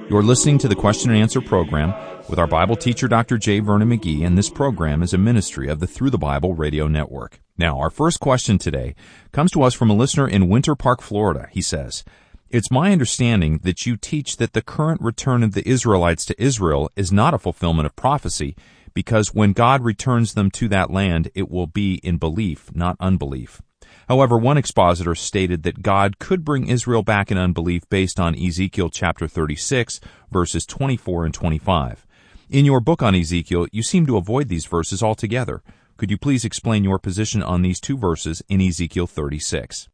You're listening to the Question and Answer program with our Bible teacher, Dr. J. Vernon McGee, and this program is a ministry of the Through the Bible radio network. Now, our first question today comes to us from a listener in Winter Park, Florida. He says, "It's my understanding that you teach that the current return of the Israelites to Israel is not a fulfillment of prophecy, because when God returns them to that land, it will be in belief, not unbelief. However, one expositor stated that God could bring Israel back in unbelief based on Ezekiel chapter 36, verses 24 and 25. In your book on Ezekiel, you seem to avoid these verses altogether. Could you please explain your position on these two verses in Ezekiel 36?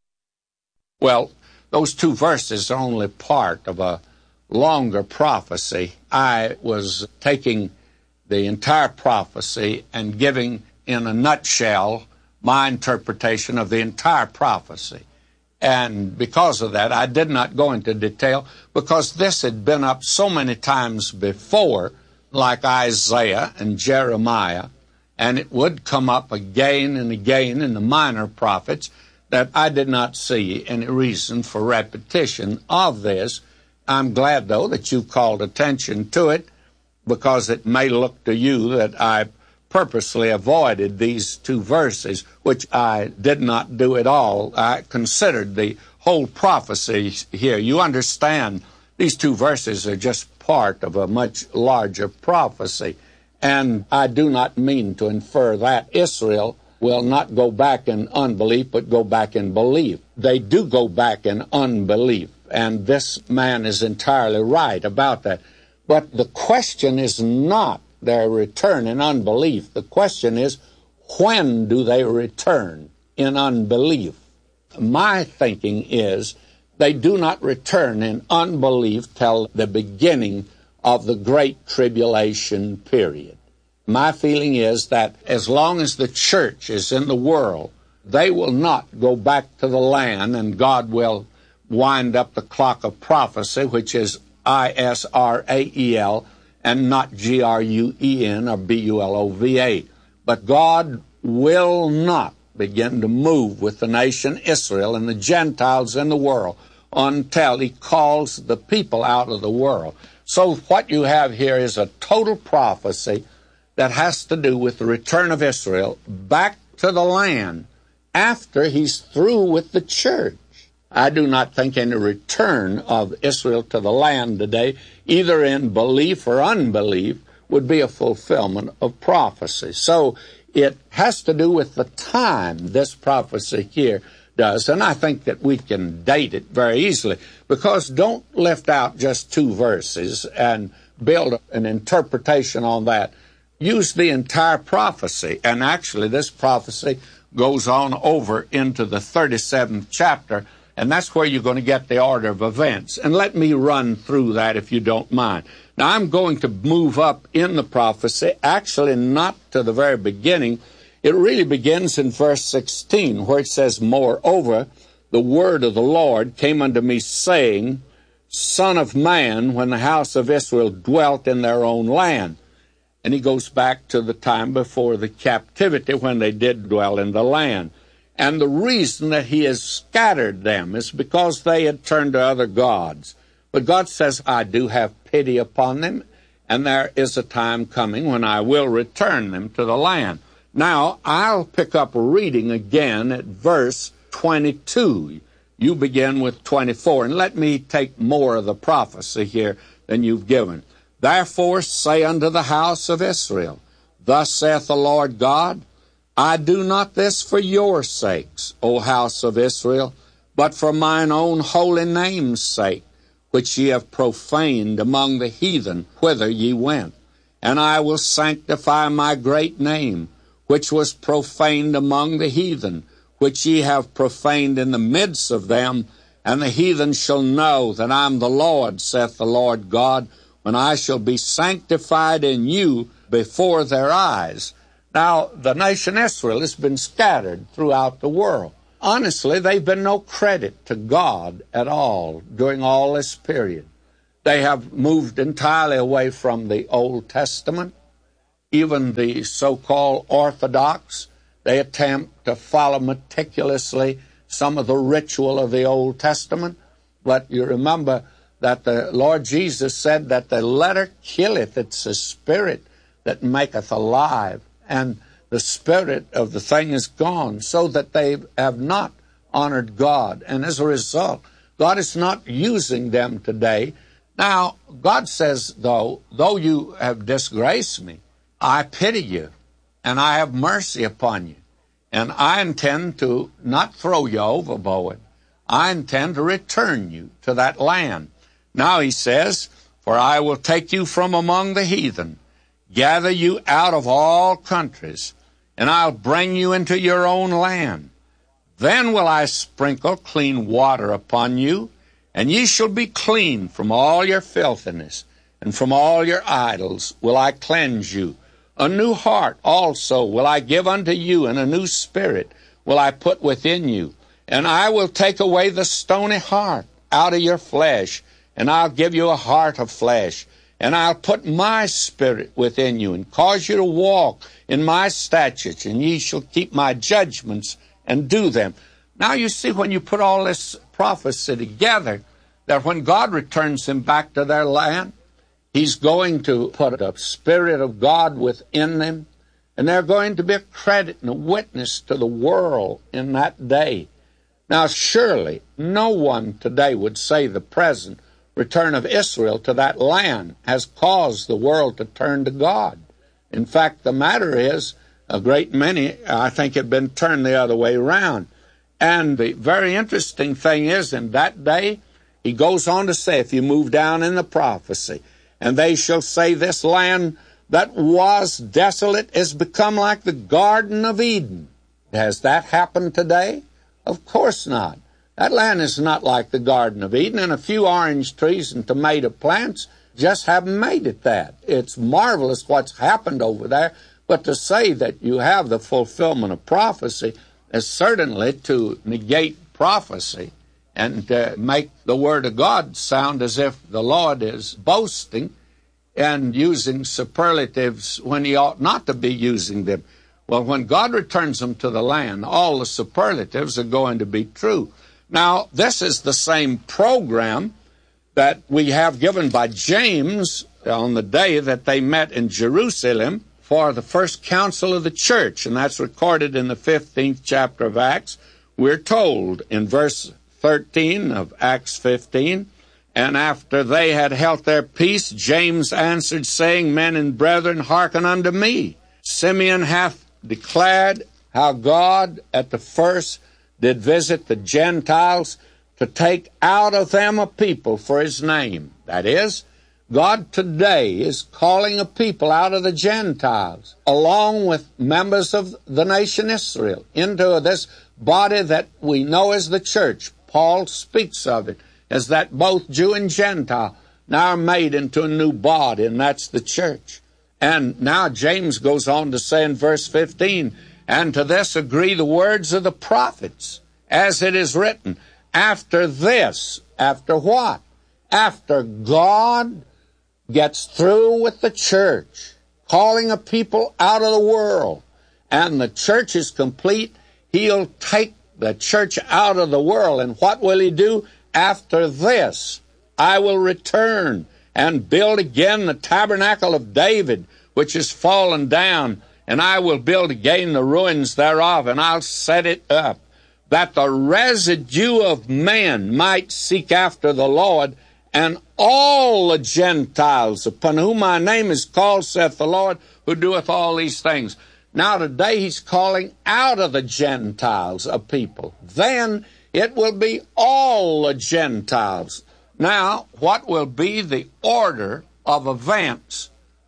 Well, those two verses are only part of a longer prophecy. I was taking the entire prophecy and giving in a nutshell my interpretation of the entire prophecy. And because of that, I did not go into detail, because this had been up so many times before, like Isaiah and Jeremiah, and it would come up again and again in the minor prophets, that I did not see any reason for repetition of this. I'm glad, though, that you called attention to it, because it may look to you that I purposely avoided these two verses, which I did not do at all. I considered the whole prophecy here. You understand, these two verses are just part of a much larger prophecy, and I do not mean to infer that Israel will not go back in unbelief, but go back in belief. They do go back in unbelief, and this man is entirely right about that. But the question is not their return in unbelief. The question is, when do they return in unbelief? My thinking is they do not return in unbelief till the beginning of the Great Tribulation period. My feeling is that as long as the church is in the world, they will not go back to the land, and God will wind up the clock of prophecy, which is Israel, and not Gruen or Bulova. But God will not begin to move with the nation Israel and the Gentiles in the world until He calls the people out of the world. So what you have here is a total prophecy that has to do with the return of Israel back to the land after He's through with the church. I do not think any return of Israel to the land today, either in belief or unbelief, would be a fulfillment of prophecy. So it has to do with the time this prophecy here does, and I think that we can date it very easily, because don't lift out just two verses and build an interpretation on that. Use the entire prophecy, and actually this prophecy goes on over into the 37th chapter, and that's where you're going to get the order of events. And let me run through that if you don't mind. Now, I'm going to move up in the prophecy, actually not to the very beginning. It really begins in verse 16, where it says, "Moreover, the word of the Lord came unto me, saying, Son of man, when the house of Israel dwelt in their own land." And he goes back to the time before the captivity, when they did dwell in the land. And the reason that He has scattered them is because they had turned to other gods. But God says, I do have pity upon them, and there is a time coming when I will return them to the land. Now, I'll pick up reading again at verse 22. You begin with 24, and let me take more of the prophecy here than you've given. "Therefore say unto the house of Israel, Thus saith the Lord God, I do not this for your sakes, O house of Israel, but for mine own holy name's sake, which ye have profaned among the heathen whither ye went. And I will sanctify my great name, which was profaned among the heathen, which ye have profaned in the midst of them, and the heathen shall know that I am the Lord, saith the Lord God, when I shall be sanctified in you before their eyes." Now, the nation Israel has been scattered throughout the world. Honestly, they've been no credit to God at all during all this period. They have moved entirely away from the Old Testament. Even the so-called Orthodox, they attempt to follow meticulously some of the ritual of the Old Testament. But you remember that the Lord Jesus said that the letter killeth, it's the spirit that maketh alive, and the spirit of the thing is gone, so that they have not honored God. And as a result, God is not using them today. Now, God says, though you have disgraced me, I pity you, and I have mercy upon you. And I intend to not throw you overboard. I intend to return you to that land. Now he says, for I will take you from among the heathen, gather you out of all countries, and I'll bring you into your own land. Then will I sprinkle clean water upon you, and ye shall be clean from all your filthiness, and from all your idols will I cleanse you. A new heart also will I give unto you, and a new spirit will I put within you. And I will take away the stony heart out of your flesh, and I'll give you a heart of flesh. And I'll put my spirit within you, and cause you to walk in my statutes, and ye shall keep my judgments and do them. Now you see, when you put all this prophecy together, that when God returns them back to their land, He's going to put the Spirit of God within them, and they're going to be a credit and a witness to the world in that day. Now, surely no one today would say the present return of Israel to that land has caused the world to turn to God. In fact, the matter is, a great many, I think, have been turned the other way around. And the very interesting thing is, in that day, he goes on to say, if you move down in the prophecy, and they shall say, this land that was desolate is become like the Garden of Eden. Has that happened today? Of course not. That land is not like the Garden of Eden, and a few orange trees and tomato plants just haven't made it that. It's marvelous what's happened over there, but to say that you have the fulfillment of prophecy is certainly to negate prophecy and make the Word of God sound as if the Lord is boasting and using superlatives when He ought not to be using them. Well, when God returns them to the land, all the superlatives are going to be true. Now, this is the same program that we have given by James on the day that they met in Jerusalem for the first council of the church, and that's recorded in the 15th chapter of Acts. We're told in verse 13 of Acts 15, and after they had held their peace, James answered, saying, Men and brethren, hearken unto me. Simeon hath declared how God at the first did visit the Gentiles to take out of them a people for His name. That is, God today is calling a people out of the Gentiles, along with members of the nation Israel, into this body that we know as the church. Paul speaks of it as that both Jew and Gentile now are made into a new body, and that's the church. And now James goes on to say in verse 15, and to this agree the words of the prophets, as it is written, after this, after what? After God gets through with the church, calling a people out of the world, and the church is complete, He'll take the church out of the world. And what will He do? After this, I will return and build again the tabernacle of David, which is fallen down, and I will build again the ruins thereof, and I'll set it up, that the residue of men might seek after the Lord, and all the Gentiles upon whom my name is called, saith the Lord, who doeth all these things. Now today He's calling out of the Gentiles a people. Then it will be all the Gentiles. Now, what will be the order of events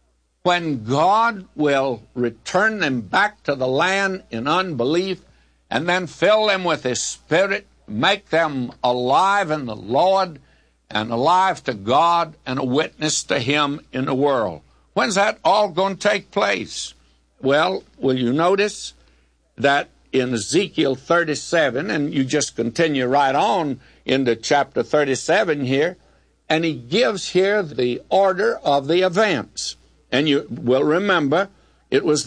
when God will return them back to the land in unbelief and then fill them with His Spirit, make them alive in the Lord and alive to God and a witness to Him in the world? When's that all going to take place? Well, will you notice that in Ezekiel 37, and you just continue right on into chapter 37 here, and he gives here the order of the events. And you will remember, it was